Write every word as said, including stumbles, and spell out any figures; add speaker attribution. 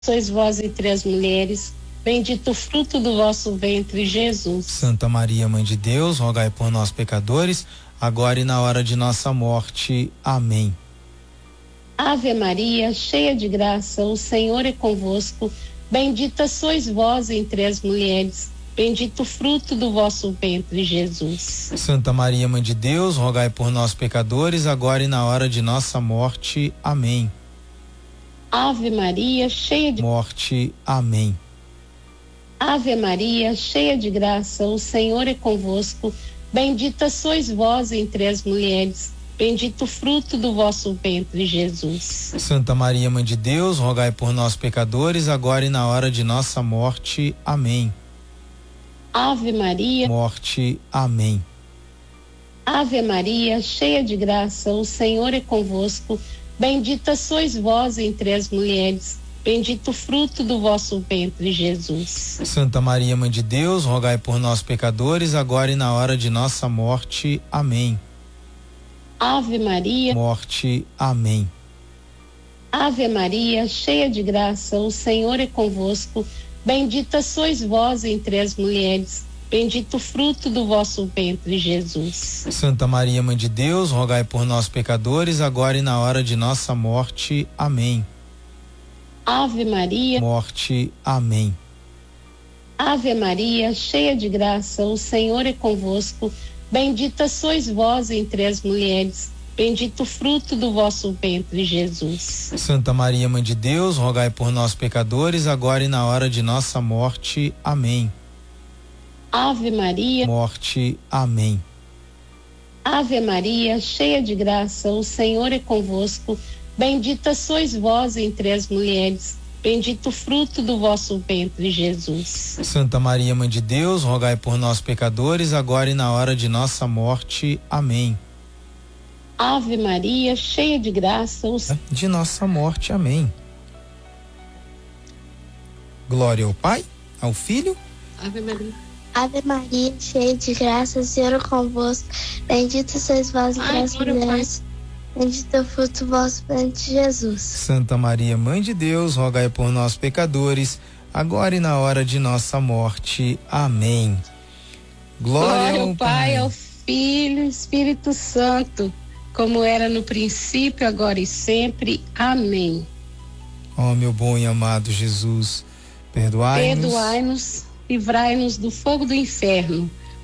Speaker 1: sois vós entre as mulheres, bendito o fruto do vosso ventre, Jesus.
Speaker 2: Santa Maria, Mãe de Deus, rogai por nós, pecadores, agora e na hora de nossa morte. Amém.
Speaker 1: Ave Maria, cheia de graça, o Senhor é convosco. Bendita sois vós entre as mulheres, bendito o fruto do vosso ventre, Jesus.
Speaker 2: Santa Maria, Mãe de Deus, rogai por nós, pecadores, agora e na hora de nossa morte. Amém.
Speaker 1: Ave Maria, cheia de
Speaker 2: morte. Amém.
Speaker 1: Ave Maria, cheia de graça, o Senhor é convosco. Bendita sois vós entre as mulheres, bendito o fruto do vosso ventre, Jesus.
Speaker 2: Santa Maria, Mãe de Deus, rogai por nós, pecadores, agora e na hora de nossa morte. Amém.
Speaker 1: Ave Maria,
Speaker 2: morte. Amém.
Speaker 1: Ave Maria, cheia de graça, o Senhor é convosco. Bendita sois vós entre as mulheres, bendito o fruto do vosso ventre, Jesus.
Speaker 2: Santa Maria, Mãe de Deus, rogai por nós, pecadores, agora e na hora de nossa morte. Amém.
Speaker 1: Ave Maria,
Speaker 2: morte. Amém.
Speaker 1: Ave Maria, cheia de graça, o Senhor é convosco. Bendita sois vós entre as mulheres, bendito o fruto do vosso ventre, Jesus.
Speaker 2: Santa Maria, Mãe de Deus, rogai por nós, pecadores, agora e na hora de nossa morte. Amém.
Speaker 1: Ave Maria,
Speaker 2: morte. Amém.
Speaker 1: Ave Maria, cheia de graça, o Senhor é convosco. Bendita sois vós entre as mulheres, bendito o fruto do vosso ventre, Jesus.
Speaker 2: Santa Maria, Mãe de Deus, rogai por nós, pecadores, agora e na hora de nossa morte. Amém.
Speaker 1: Ave Maria,
Speaker 2: morte. Amém.
Speaker 1: Ave Maria, cheia de graça, o Senhor é convosco. Bendita sois vós entre as mulheres, bendito o fruto do vosso ventre, Jesus.
Speaker 2: Santa Maria, Mãe de Deus, rogai por nós, pecadores, agora e na hora de nossa morte. Amém.
Speaker 1: Ave Maria, cheia de graça, o...
Speaker 2: de nossa morte. Amém. Glória ao Pai, ao Filho.
Speaker 1: Ave Maria.
Speaker 3: Ave Maria, cheia de graça, o Senhor é convosco. Bendita sois vós entre as mulheres, bendito o fruto do vosso ventre, Jesus.
Speaker 2: Santa Maria, Mãe de Deus, rogai por nós, pecadores, agora e na hora de nossa morte. Amém. Glória,
Speaker 1: Glória
Speaker 2: ao
Speaker 1: ao Pai,
Speaker 2: Pai,
Speaker 1: ao Filho e Espírito Santo, como era no princípio, agora e sempre. Amém.
Speaker 2: Ó meu bom e amado Jesus, perdoai-nos,
Speaker 1: Perdoai-nos, livrai-nos do fogo do inferno,